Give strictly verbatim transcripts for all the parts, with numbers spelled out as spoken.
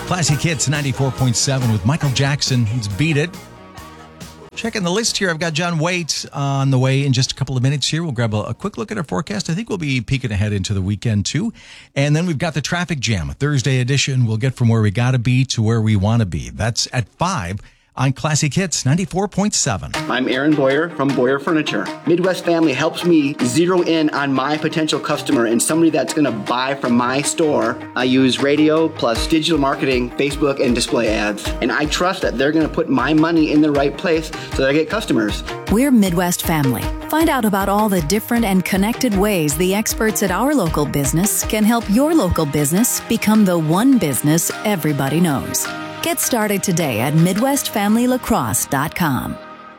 Classic Hits ninety-four point seven with Michael Jackson. It's Beat It. Checking the list here. I've got John Waite on the way in just a couple of minutes here. We'll grab a, a quick look at our forecast. I think we'll be peeking ahead into the weekend too. And then we've got the traffic jam, a Thursday edition. We'll get from where we got to be to where we want to be. That's at five on Classic Hits ninety-four point seven. I'm Aaron Boyer from Boyer Furniture. Midwest Family helps me zero in on my potential customer and somebody that's going to buy from my store. I use radio plus digital marketing, Facebook, and display ads. And I trust that they're going to put my money in the right place so that I get customers. We're Midwest Family. Find out about all the different and connected ways the experts at our local business can help your local business become the one business everybody knows. Get started today at midwest family lacrosse dot com.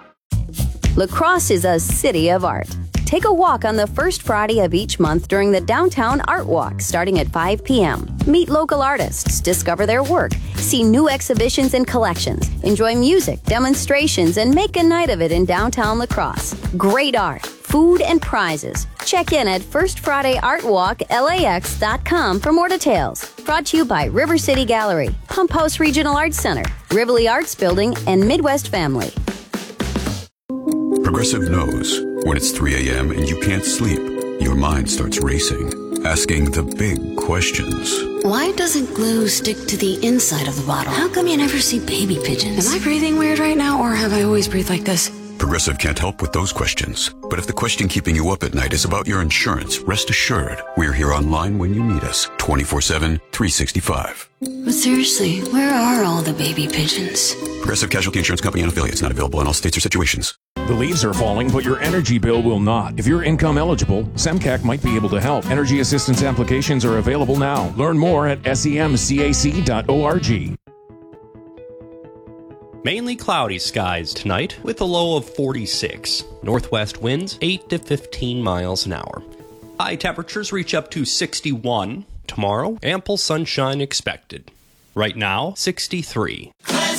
La Crosse is a city of art. Take a walk on the first Friday of each month during the Downtown Art Walk starting at five p.m. Meet local artists, discover their work, see new exhibitions and collections, enjoy music, demonstrations, and make a night of it in downtown La Crosse. Great art, food, and prizes. Check in at first friday art walk L A X dot com for more details. Brought to you by River City Gallery, Pump House Regional Arts Center, Rivoli Arts Building, and Midwest Family. Progressive knows when it's three a.m. and you can't sleep, your mind starts racing, asking the big questions. Why doesn't glue stick to the inside of the bottle? How come you never see baby pigeons? Am I breathing weird right now, or have I always breathed like this? Progressive can't help with those questions. But if the question keeping you up at night is about your insurance, rest assured, we're here online when you need us, twenty-four seven, three sixty-five. But seriously, where are all the baby pigeons? Progressive Casualty Insurance Company and affiliates, not available in all states or situations. The leaves are falling, but your energy bill will not. If you're income eligible, SEMCAC might be able to help. Energy assistance applications are available now. Learn more at semcac dot org. Mainly cloudy skies tonight with a low of forty-six. Northwest winds eight to fifteen miles an hour. High temperatures reach up to sixty-one. Tomorrow, ample sunshine expected. Right now, sixty-three.